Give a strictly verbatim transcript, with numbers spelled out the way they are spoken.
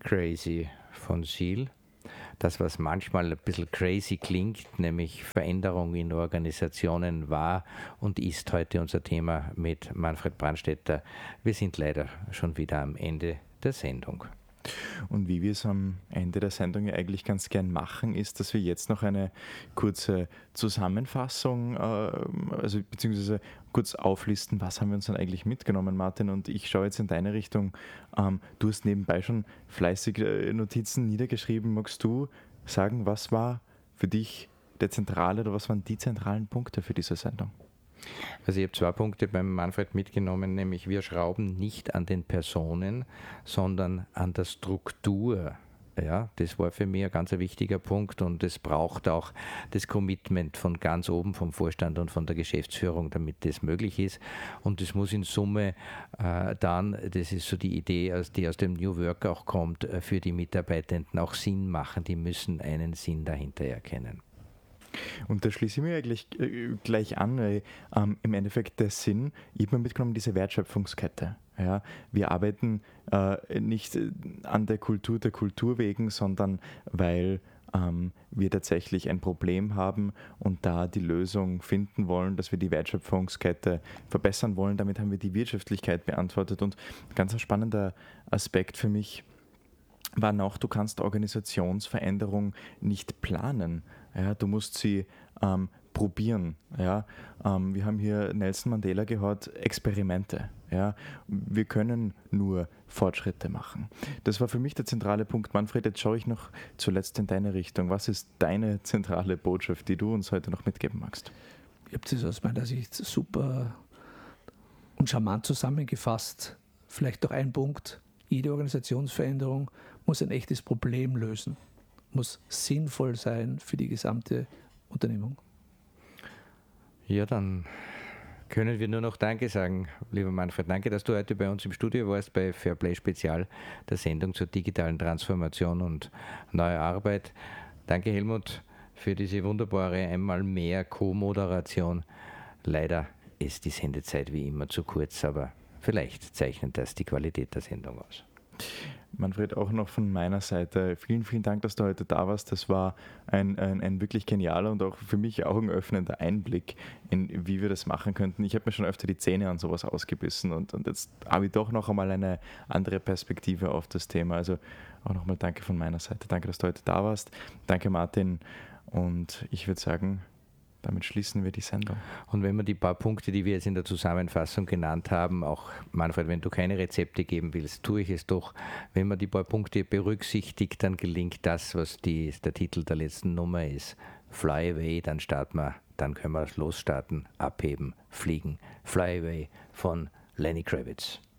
Crazy von Seal. Das, was manchmal ein bisschen crazy klingt, nämlich Veränderung in Organisationen, war und ist heute unser Thema mit Manfred Brandstätter. Wir sind leider schon wieder am Ende der Sendung. Und wie wir es am Ende der Sendung ja eigentlich ganz gern machen, ist, dass wir jetzt noch eine kurze Zusammenfassung, äh, also beziehungsweise kurz auflisten, was haben wir uns dann eigentlich mitgenommen, Martin. Und ich schaue jetzt in deine Richtung. Ähm, du hast nebenbei schon fleißig äh, Notizen niedergeschrieben. Magst du sagen, was war für dich der zentrale oder was waren die zentralen Punkte für diese Sendung? Also ich habe zwei Punkte beim Manfred mitgenommen, nämlich wir schrauben nicht an den Personen, sondern an der Struktur. Ja, das war für mich ein ganz wichtiger Punkt und es braucht auch das Commitment von ganz oben, vom Vorstand und von der Geschäftsführung, damit das möglich ist. Und das muss in Summe äh, dann, das ist so die Idee, die aus dem New Work auch kommt, für die Mitarbeitenden auch Sinn machen. Die müssen einen Sinn dahinter erkennen. Und da schließe ich mir eigentlich äh, gleich an, weil ähm, im Endeffekt der Sinn, ich habe mir mitgenommen, diese Wertschöpfungskette. Ja? Wir arbeiten äh, nicht an der Kultur der Kultur wegen, sondern weil ähm, wir tatsächlich ein Problem haben und da die Lösung finden wollen, dass wir die Wertschöpfungskette verbessern wollen. Damit haben wir die Wirtschaftlichkeit beantwortet. Und ein ganz spannender Aspekt für mich war noch, du kannst Organisationsveränderung nicht planen. Ja, du musst sie ähm, probieren. Ja. Ähm, wir haben hier Nelson Mandela gehört, Experimente. Ja. Wir können nur Fortschritte machen. Das war für mich der zentrale Punkt. Manfred, jetzt schaue ich noch zuletzt in deine Richtung. Was ist deine zentrale Botschaft, die du uns heute noch mitgeben magst? Ich habe das aus meiner Sicht super und charmant zusammengefasst. Vielleicht noch ein Punkt. Jede Organisationsveränderung muss ein echtes Problem lösen, muss sinnvoll sein für die gesamte Unternehmung. Ja, dann können wir nur noch Danke sagen, lieber Manfred. Danke, dass du heute bei uns im Studio warst, bei Fairplay Spezial, der Sendung zur digitalen Transformation und neuer Arbeit. Danke, Helmut, für diese wunderbare einmal mehr Co-Moderation. Leider ist die Sendezeit wie immer zu kurz, aber vielleicht zeichnet das die Qualität der Sendung aus. Manfred, auch noch von meiner Seite vielen, vielen Dank, dass du heute da warst. Das war ein, ein, ein wirklich genialer und auch für mich augenöffnender Einblick in, wie wir das machen könnten. Ich habe mir schon öfter die Zähne an sowas ausgebissen und, und jetzt habe ich doch noch einmal eine andere Perspektive auf das Thema. Also auch nochmal danke von meiner Seite. Danke, dass du heute da warst. Danke, Martin. Und ich würde sagen, damit schließen wir die Sendung. Und wenn wir die paar Punkte, die wir jetzt in der Zusammenfassung genannt haben, auch, Manfred, wenn du keine Rezepte geben willst, tue ich es doch. Wenn man die paar Punkte berücksichtigt, dann gelingt das, was die, der Titel der letzten Nummer ist. Fly away, dann starten wir, dann können wir losstarten, abheben, fliegen. Fly away von Lenny Kravitz.